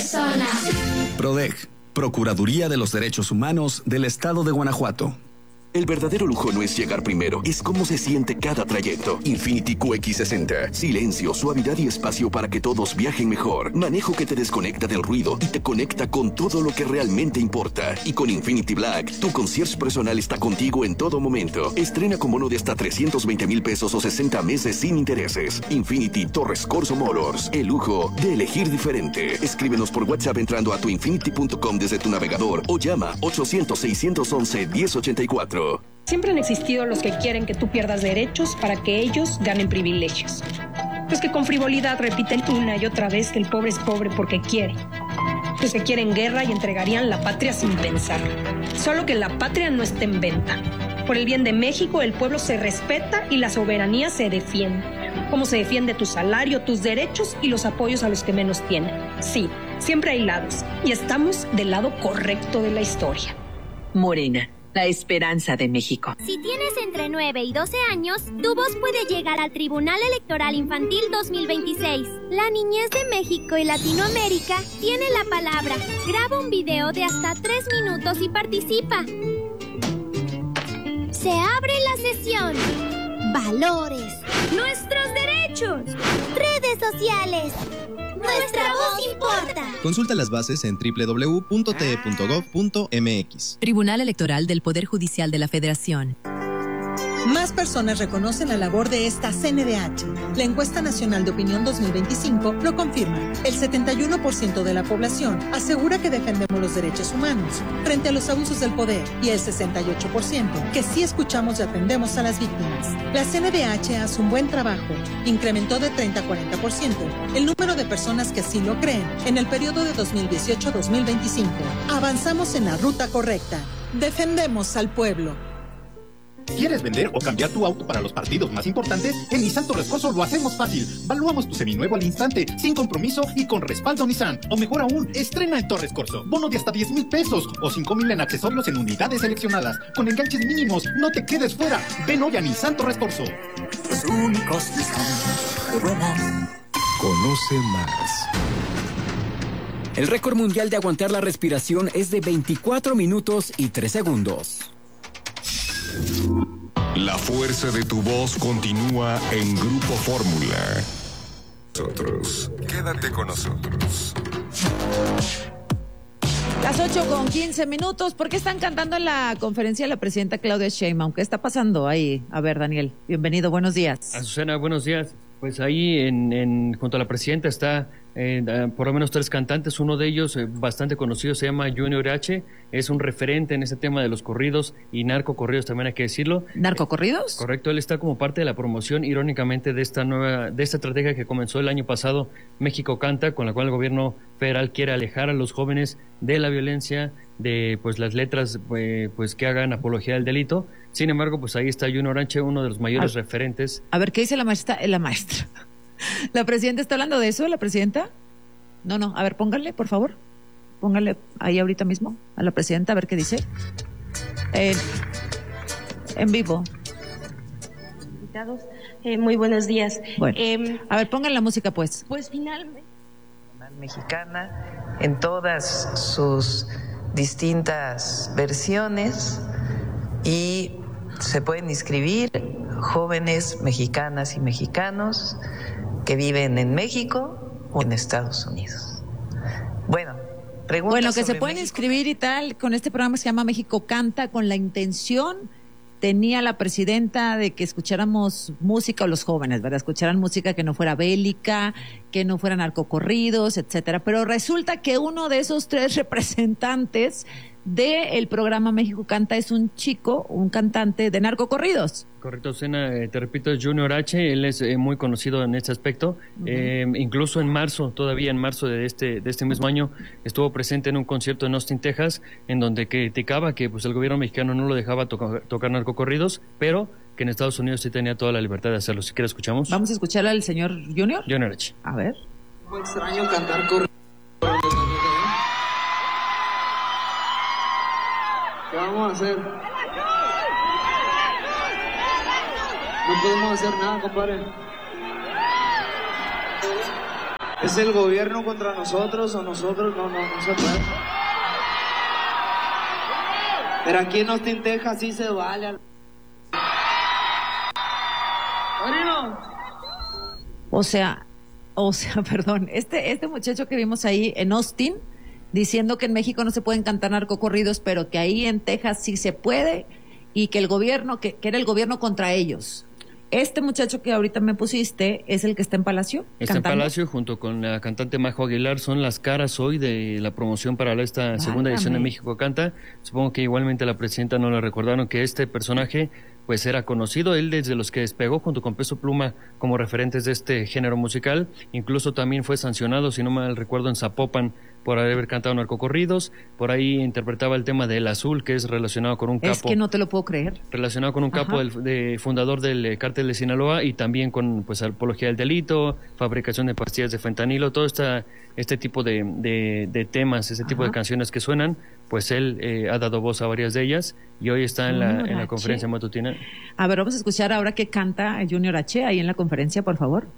personas. PRODEG, Procuraduría de los Derechos Humanos del Estado de Guanajuato. El verdadero lujo no es llegar primero, es cómo se siente cada trayecto. Infiniti QX60. Silencio, suavidad y espacio para que todos viajen mejor. Manejo que te desconecta del ruido y te conecta con todo lo que realmente importa. Y con Infiniti Black, tu concierge personal está contigo en todo momento. Estrena con bono de hasta 320,000 pesos o 60 meses sin intereses. Infiniti Torres Corso Motors. El lujo de elegir diferente. Escríbenos por WhatsApp entrando a tuinfiniti.com desde tu navegador o llama 800-611-1084. Siempre han existido los que quieren que tú pierdas derechos para que ellos ganen privilegios. Los que con frivolidad repiten una y otra vez que el pobre es pobre porque quiere. Los que quieren guerra y entregarían la patria sin pensar. Solo que la patria no está en venta. Por el bien de México, el pueblo se respeta y la soberanía se defiende. Como se defiende tu salario, tus derechos y los apoyos a los que menos tienen. Sí, siempre hay lados. Y estamos del lado correcto de la historia. Morena, la esperanza de México. Si tienes entre 9 y 12 años, tu voz puede llegar al Tribunal Electoral Infantil 2026. La niñez de México y Latinoamérica tiene la palabra. Graba un video de hasta 3 minutos y participa. Se abre la sesión. Valores. Nuestros derechos. Redes sociales. Nuestra voz importa. Consulta las bases en www.te.gov.mx. Tribunal Electoral del Poder Judicial de la Federación. Más personas reconocen la labor de esta CNDH. La Encuesta Nacional de Opinión 2025 lo confirma. El 71% de la población asegura que defendemos los derechos humanos frente a los abusos del poder y el 68% que sí escuchamos y atendemos a las víctimas. La CNDH hace un buen trabajo. Incrementó de 30 a 40% el número de personas que así lo creen en el periodo de 2018-2025. Avanzamos en la ruta correcta. Defendemos al pueblo. ¿Quieres vender o cambiar tu auto para los partidos más importantes? En Nissan Torres Corso lo hacemos fácil. Valuamos tu seminuevo al instante, sin compromiso y con respaldo Nissan. O mejor aún, estrena en Torres Corso. Bono de hasta 10,000 pesos o 5,000 en accesorios en unidades seleccionadas. Con enganches mínimos, no te quedes fuera. Ven hoy a Nissan Torres Corso. Los únicos Nissan que vuelan. Conoce más. El récord mundial de aguantar la respiración es de 24 minutos y 3 segundos. La fuerza de tu voz continúa en Grupo Fórmula. Nosotros, quédate con nosotros. Las 8:15. ¿Por qué están cantando en la conferencia de la presidenta Claudia Sheinbaum? ¿Qué está pasando ahí? A ver, Daniel, bienvenido, buenos días. Azucena, buenos días. Pues ahí junto a la presidenta está por lo menos 3 cantantes. Uno de ellos, bastante conocido, se llama Junior H. Es un referente en ese tema de los corridos y narcocorridos, también hay que decirlo. ¿Narcocorridos? Correcto, él está como parte de la promoción, irónicamente, de esta estrategia que comenzó el año pasado, México Canta, con la cual el gobierno federal quiere alejar a los jóvenes de la violencia, de pues las letras pues que hagan apología del delito. Sin embargo, pues ahí está Junior H., uno de los mayores referentes. A ver, ¿qué dice la maestra? ¿La presidenta está hablando de eso, la presidenta? No, a ver, póngale, por favor. Póngale ahí ahorita mismo a la presidenta, a ver qué dice. En vivo. Invitados, muy buenos días. Bueno, a ver, pongan la música, pues. Pues finalmente. Mexicana en todas sus distintas versiones y se pueden inscribir jóvenes mexicanas y mexicanos que viven en México o en Estados Unidos. Bueno, que se pueden inscribir y tal con este programa que se llama México Canta, con la intención tenía la presidenta de que escucháramos música, o los jóvenes, ¿verdad? Escucharan música que no fuera bélica, que no fueran narcocorridos, etcétera. Pero resulta que uno de esos 3 representantes del programa México Canta es un cantante de narcocorridos. Correcto, Sena, te repito, es Junior H., él es muy conocido en este aspecto. Incluso todavía en marzo de este mismo año, estuvo presente en un concierto en Austin, Texas, en donde criticaba que pues el gobierno mexicano no lo dejaba tocar narcocorridos, pero que en Estados Unidos sí tenía toda la libertad de hacerlo. Si quieres, escuchamos. Vamos a escuchar al señor Junior. Junior H. A ver. Muy extraño cantar corridos. ¿Qué vamos a hacer? No podemos hacer nada, compadre. ¿Es el gobierno contra nosotros o nosotros? No se puede. Pero aquí en Austin, Texas sí se vale. O sea, perdón, este muchacho que vimos ahí en Austin, diciendo que en México no se pueden cantar narcocorridos, pero que ahí en Texas sí se puede, y que el gobierno, que era el gobierno contra ellos. Este muchacho que ahorita me pusiste es el que está en Palacio. Está cantando. en Palacio junto con la cantante Majo Aguilar, son las caras hoy de la promoción para esta segunda edición de México Canta. Supongo que igualmente la presidenta no le recordaron que este personaje pues era conocido, él desde los que despegó junto con Peso Pluma como referentes de este género musical, incluso también fue sancionado, si no mal recuerdo, en Zapopan por haber cantado narcocorridos, por ahí interpretaba el tema del Azul, que es relacionado con un capo. Es que no te lo puedo creer. Relacionado con un capo fundador del cártel de Sinaloa y también con pues apología del delito, fabricación de pastillas de fentanilo, todo este tipo de temas, ese tipo de canciones que suenan, pues él ha dado voz a varias de ellas y hoy está en la conferencia matutina. A ver, vamos a escuchar ahora que canta Junior H ahí en la conferencia, por favor.